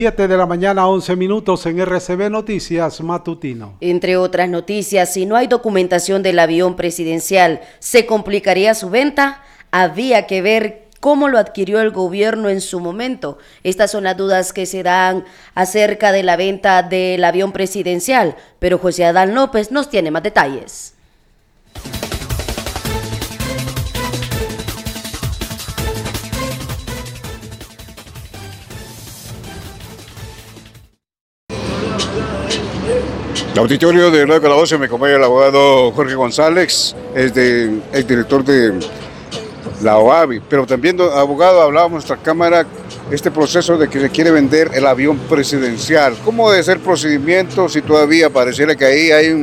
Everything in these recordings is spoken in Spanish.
7 de la mañana, 11 minutos en RCB Noticias Matutino. Entre otras noticias, si no hay documentación del avión presidencial, ¿se complicaría su venta? Había que ver cómo lo adquirió el gobierno en su momento. Estas son las dudas que se dan acerca de la venta del avión presidencial, pero José Adán López nos tiene más detalles. El auditorio de Radio Calabozo me acompaña el abogado Jorge González, es director de la OAVI, pero también, abogado, hablábamos en nuestra cámara este proceso de que se quiere vender el avión presidencial. ¿Cómo debe ser el procedimiento si todavía pareciera que ahí hay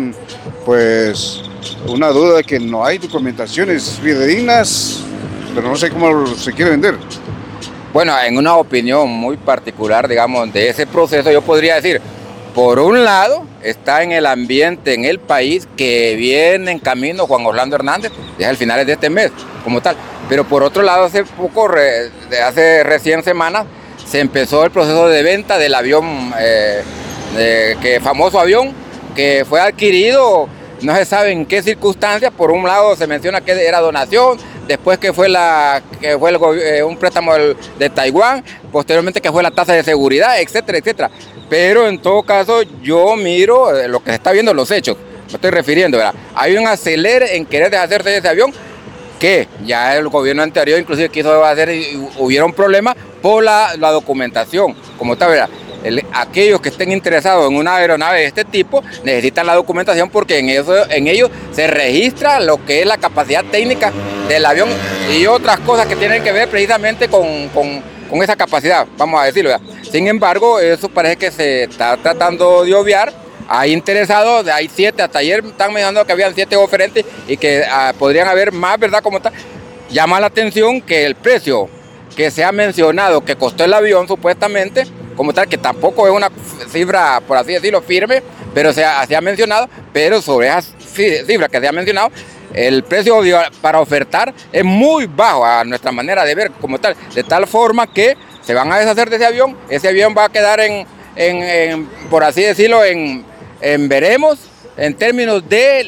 una duda de que no hay documentaciones fidedignas, pero no sé cómo se quiere vender? Bueno, en una opinión muy particular, digamos, de ese proceso, yo podría decir, por un lado, está en el ambiente, en el país, que viene en camino Juan Orlando Hernández, desde el finales de este mes, como tal. Pero por otro lado, hace recién semanas, se empezó el proceso de venta del avión, famoso avión, que fue adquirido, no se sabe en qué circunstancias. Por un lado se menciona que era donación, después que fue un préstamo de Taiwán, posteriormente que fue la tasa de seguridad, etcétera, etcétera. Pero en todo caso yo miro lo que se está viendo en los hechos, me estoy refiriendo, ¿verdad? Hay un acelere en querer deshacerse de ese avión que ya el gobierno anterior inclusive quiso hacer y hubieron problemas por la documentación, como tal, ¿verdad? Aquellos que estén interesados en una aeronave de este tipo necesitan la documentación porque en ello se registra lo que es la capacidad técnica del avión y otras cosas que tienen que ver precisamente con esa capacidad, vamos a decirlo, ¿verdad? Sin embargo, eso parece que se está tratando de obviar. Hay interesados, hay 7, hasta ayer están mencionando que habían 7 oferentes y que podrían haber más, ¿verdad? Como está. Llama la atención que el precio que se ha mencionado que costó el avión supuestamente, como tal, que tampoco es una cifra, por así decirlo, firme, pero se ha mencionado, pero sobre esas cifras que se ha mencionado, el precio para ofertar es muy bajo a nuestra manera de ver como tal, de tal forma que se van a deshacer de ese avión va a quedar por así decirlo, en veremos, en términos de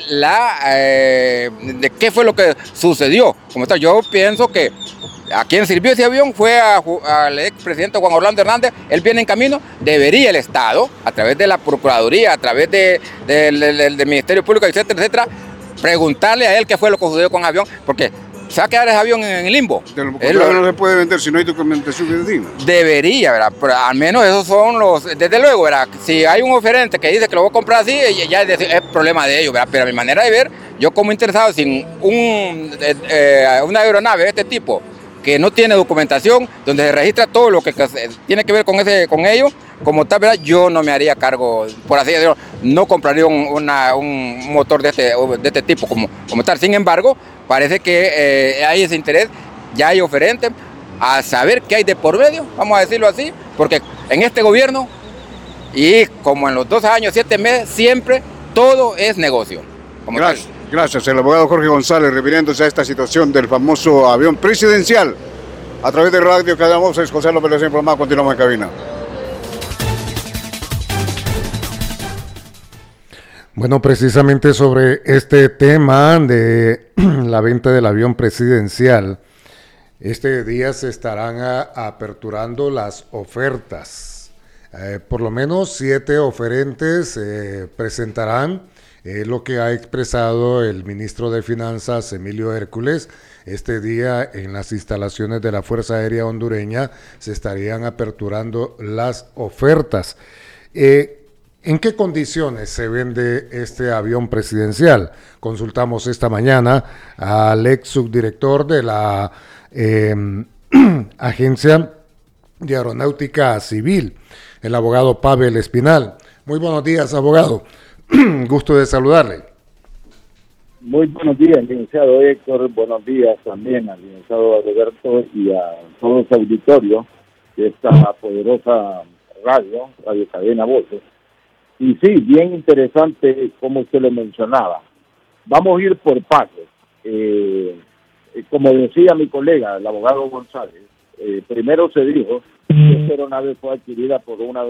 de qué fue lo que sucedió. Como tal, yo pienso que a quien sirvió ese avión fue al expresidente Juan Orlando Hernández. Él viene en camino, debería el Estado, a través de la Procuraduría, a través del Ministerio Público, etcétera, etcétera, preguntarle a él qué fue lo que sucedió con el avión, porque se va a quedar ese avión en el limbo. No se puede vender si no hay documentación fidedigna. Debería, ¿verdad? Pero al menos esos son desde luego, ¿verdad? Si hay un oferente que dice que lo voy a comprar así, ya es problema de ellos, ¿verdad? Pero a mi manera de ver, yo como interesado, sin una aeronave de este tipo, que no tiene documentación, donde se registra todo lo que tiene que ver con ellos, como tal, ¿verdad? Yo no me haría cargo, por así decirlo, no compraría un motor de este tipo como tal. Sin embargo, parece que hay ese interés, ya hay oferentes, a saber qué hay de por medio, vamos a decirlo así, porque en este gobierno, y como en los 2 años, 7 meses, siempre todo es negocio. Gracias. El abogado Jorge González, refiriéndose a esta situación del famoso avión presidencial. A través de Radio Calabozo, José López, informado, continuamos en cabina. Bueno, precisamente sobre este tema de la venta del avión presidencial, este día se estarán aperturando las ofertas. Por lo menos 7 oferentes presentarán lo que ha expresado el ministro de Finanzas, Emilio Hércules. Este día en las instalaciones de la Fuerza Aérea Hondureña se estarían aperturando las ofertas. ¿En qué condiciones se vende este avión presidencial? Consultamos esta mañana al ex subdirector de la Agencia de Aeronáutica Civil, el abogado Pavel Espinal. Muy buenos días, abogado. Gusto de saludarle. Muy buenos días, licenciado Héctor. Buenos días también al licenciado Roberto y a todo su auditorio de esta poderosa radio Cadena Voces. Y sí, bien interesante como usted lo mencionaba. Vamos a ir por pasos. Como decía mi colega, el abogado González, primero se dijo Esta aeronave fue adquirida por una